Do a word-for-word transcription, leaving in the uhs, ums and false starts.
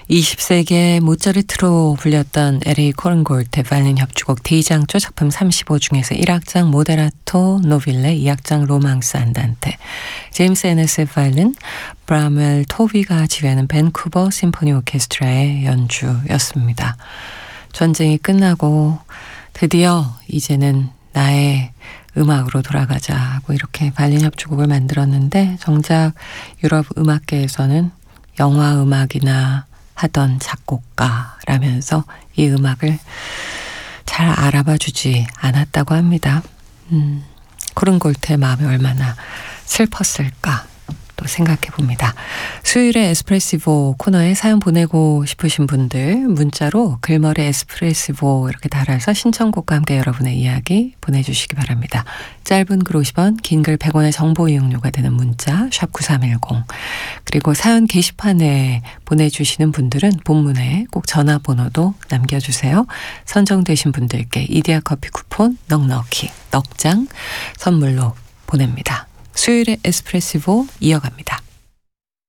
이십 세기의 모차르트로 불렸던 엘에이 코른골트의 바이올린 협주곡 디장조 작품 삼십오 중에서 일 악장 모데라토 노빌레, 이 악장 로망스 안단테, 제임스 에너스의 바이올린, 브라멜 토비가 지휘하는 밴쿠버 심포니 오케스트라의 연주였습니다. 전쟁이 끝나고 드디어 이제는 나의 음악으로 돌아가자 하고 이렇게 바이올린 협주곡을 만들었는데, 정작 유럽 음악계에서는 영화 음악이나 하던 작곡가라면서 이 음악을 잘 알아봐 주지 않았다고 합니다. 음, 코른골트의 마음이 얼마나 슬펐을까 또 생각해 봅니다. 수요일에 에스프레시보 코너에 사연 보내고 싶으신 분들 문자로 글머리 에스프레시보 이렇게 달아서 신청곡과 함께 여러분의 이야기 보내주시기 바랍니다. 짧은 글 오십 원, 긴 글 백 원의 정보 이용료가 되는 문자 샵 구삼일공, 그리고 사연 게시판에 보내주시는 분들은 본문에 꼭 전화번호도 남겨주세요. 선정되신 분들께 이디야 커피 쿠폰 넉넉히 넉 장 선물로 보냅니다. 수요일의 에스프레시보 이어갑니다.